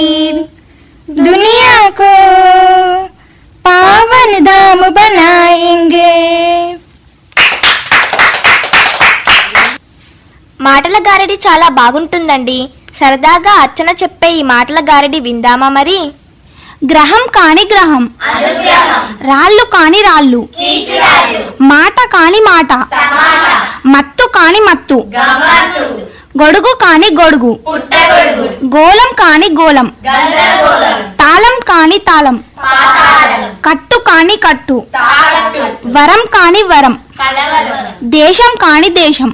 दुनिया को पावन धाम बनाएंगे. మాటల గారడి చాలా బాగుంటుందండి. సరదాగా అర్చన చెప్పే ఈ మాటల గారడి విందామా మరి? గ్రహం కాని గ్రహం, రాళ్ళు కాని రాళ్ళు, మాట కాని మాట, మత్తు కాని మత్తు, గొడుగు కాని గొడుగు, గోళం కాని గోళం, తాళం కాని తాళం, కట్టు కాని కట్టు, వరం కాని వరం, దేశం కాని దేశం.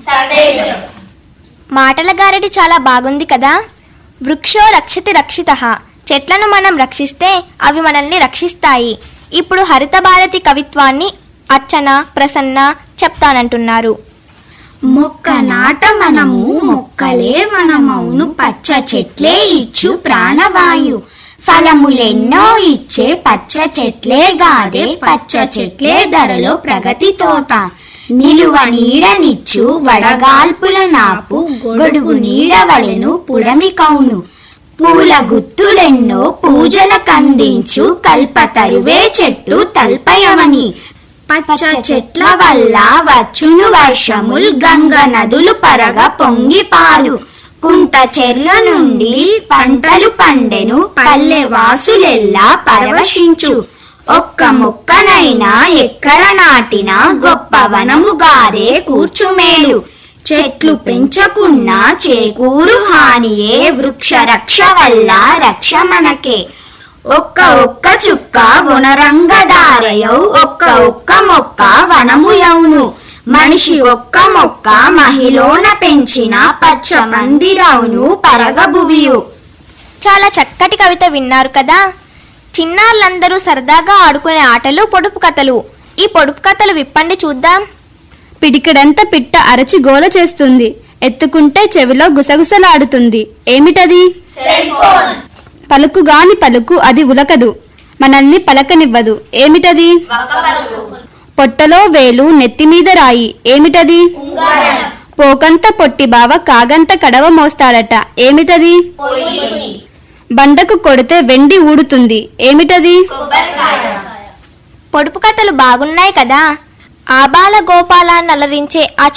మాటల గారడి చాలా బాగుంది కదా. వృక్షో రక్షతి రక్షితః. చెట్లను మనం రక్షిస్తే అవి మనల్ని రక్షిస్తాయి. ఇప్పుడు హరిత భారతి కవిత్వాన్ని అర్చన, ప్రసన్న చెప్తానంటున్నారు. మొక్క నాట మనము, మొక్కలే మనమౌను, పచ్చ చెట్లే ఇచ్చు ప్రాణవాయు, ఫలములెన్నో ఇచ్చే పచ్చ చెట్లే గాదే, పచ్చ చెట్లే ధరలో ప్రగతి తోట, నిలువ నీడనిచ్చు వడగాల్పుల నాపు, గొడుగు నీడవలెను పుడమి కౌను, పూల గుత్తులెన్నో పూజల కందించు, కల్పతరువే చెట్టు తల్పయమని, పచ్చ చెట్ల వల్ల వచ్చును వర్షముల్, గంగ నదులు పరగ పొంగి పాలు, కుంట చెర్ల నుండి పంటలు పండెను, పల్లె వాసులెల్లా పరవశించు, ఒక్క మొక్కనైనా ఎక్కడ నాటినా గొప్ప వనముగాదే కూర్చుమేలు, చెట్లు పెంచకున్నా చేకూరు హానియే, వృక్ష రక్ష వల్ల రక్ష మనకే, ఒక్క చుక్క వనరంగదారయౌ, ఒక్క మొక్క వనముయౌను, మనిషి ఒక్క మొక్క మహిలోన పెంచిన పచ్చ మందిరౌను పరగభువియు. చాలా చక్కటి కవిత విన్నారు కదా. చిన్నారులందరూ సరదాగా ఆడుకునే ఆటలు పొడుపు కథలు. ఈ పొడుపు కథలు విప్పండి చూద్దాం. పిడికిడంత పిట్ట అరచి గోల చేస్తుంది, ఎత్తుకుంటే చెవిలో గుసగుసలాడుతుంది. ఏమిటది? పలుకుగాని పలుకు అది ఉలకదు, మనల్ని పలకనివ్వదు. ఏమిటది? పొట్టలో వేలు నెత్తిమీద రాయి. ఏమిటది? పోకంత పొట్టి బావ కాగంత కడవ మోస్తాడట. ఏమిటది? బండకు కొడితే వెండి ఊడుతుంది. ఏమిటది? పొడుపు కథలు బాగున్నాయి కదా. ఆబాల గోపాలాన్ని అలరించే ఆ